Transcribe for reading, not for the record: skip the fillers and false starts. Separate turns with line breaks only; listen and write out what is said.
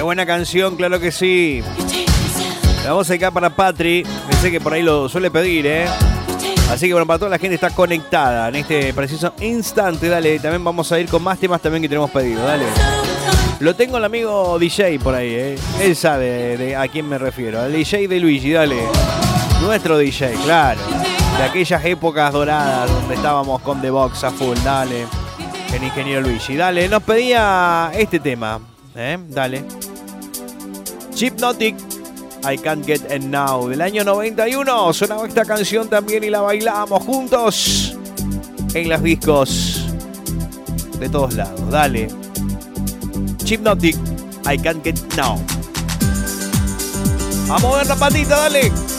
buena canción, claro que sí. La vamos a dedicar para Patri. Pensé que por ahí lo suele pedir, ¿eh? Así que bueno, para toda la gente que está conectada en este preciso instante, dale. También vamos a ir con más temas también que tenemos pedido, dale. Lo tengo el amigo DJ por ahí, ¿eh? Él sabe a quién me refiero. Al DJ de Luigi, dale. Nuestro DJ, claro. De aquellas épocas doradas donde estábamos con The Box a full, dale. El ingeniero Luigi, dale. Nos pedía este tema, dale. Hypnotic, I Can't Get Enough, del año 91. Sonaba esta canción también y la bailábamos juntos en los discos de todos lados, dale. Hypnotic, I Can't Get Enough. Vamos a mover la patita, dale.